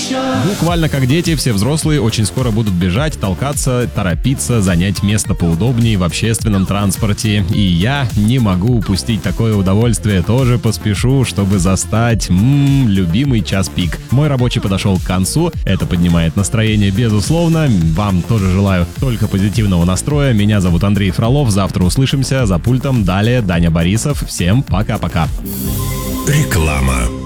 Буквально как дети, все взрослые очень скоро будут бежать, толкаться, торопиться, занять место поудобнее в общественном транспорте. И я не могу упустить такое удовольствие, тоже поспешу, чтобы застать любимый час пик. Мой рабочий подошел к концу, это поднимает настроение безусловно. Вам тоже желаю только позитивного настроя. Меня зовут Андрей Фролов, завтра услышимся. За пультом далее Даня Борисов. Всем пока-пока. Реклама.